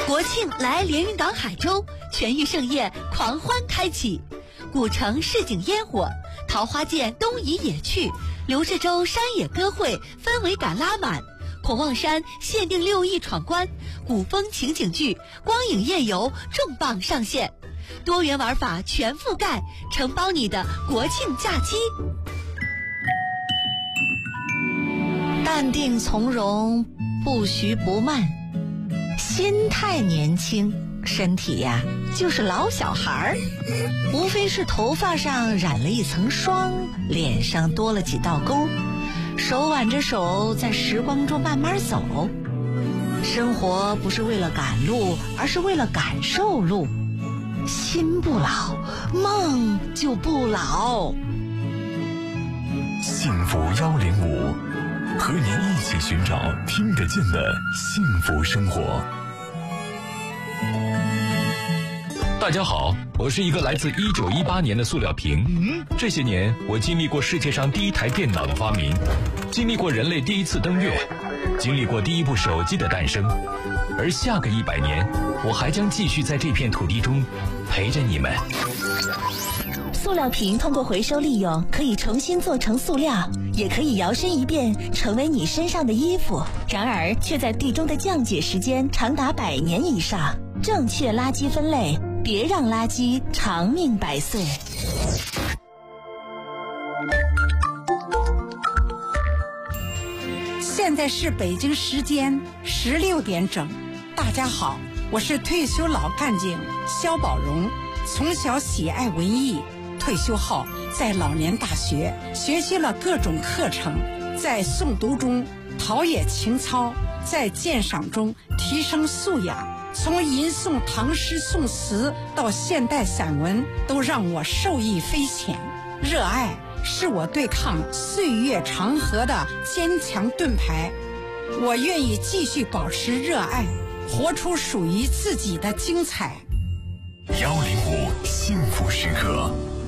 国庆来连云港海州，全域盛宴狂欢开启，古城市井烟火，桃花涧东移野趣，刘志洲山野歌会氛围感拉满，孔望山限定6亿闯关，古风情景剧、光影夜游重磅上线，多元玩法全覆盖，承包你的国庆假期。 淡定从容，不徐不慢，心态年轻，身体呀就是老小孩儿，无非是头发上染了一层霜，脸上多了几道沟，手挽着手在时光中慢慢走。生活不是为了赶路，而是为了感受路。心不老，梦就不老。 幸福105，和您一起寻找听得见的幸福生活。 大家好，我是一个来自1918年的塑料瓶。这些年，我经历过世界上第一台电脑的发明，经历过人类第一次登月，经历过第一部手机的诞生。而下个100年，我还将继续在这片土地中陪着你们。 塑料瓶通过回收利用，可以重新做成塑料，也可以摇身一变成为你身上的衣服，然而却在地中的降解时间长达100年以上。正确垃圾分类，别让垃圾长命百岁。 现在是北京时间16点整。大家好，我是退休老干警肖宝荣，从小喜爱文艺，退休后在老年大学学习了各种课程，在诵读中陶冶情操，在鉴赏中提升素养。从吟诵唐诗宋词到现代散文，都让我受益匪浅。热爱是我对抗岁月长河的坚强盾牌。我愿意继续保持热爱，活出属于自己的精彩。 105幸福时刻。